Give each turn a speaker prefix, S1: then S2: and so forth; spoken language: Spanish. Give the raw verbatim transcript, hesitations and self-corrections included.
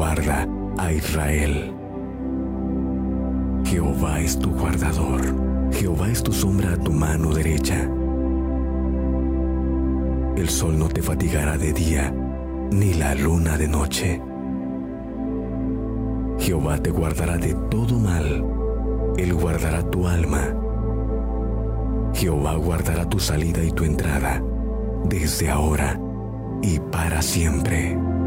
S1: guarda a Israel. Jehová es tu guardador. Jehová es tu sombra a tu mano derecha. El sol no te fatigará de día, ni la luna de noche. Jehová te guardará de todo mal. Él guardará tu alma. Jehová guardará tu salida y tu entrada, desde ahora y para siempre.